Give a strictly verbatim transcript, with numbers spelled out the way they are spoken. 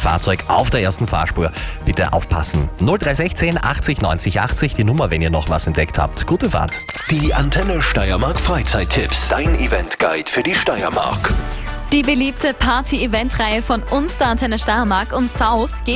Fahrzeug auf der ersten Fahrspur. Bitte aufpassen. null drei eins sechs achtzig neunzig achtzig, die Nummer, wenn ihr noch was entdeckt habt. Gute Fahrt. Die Antenne Steiermark Freizeittipps. Dein Event-Guide für die Steiermark. Die beliebte Party-Event-Reihe von uns, der Antenne Steiermark und South, geht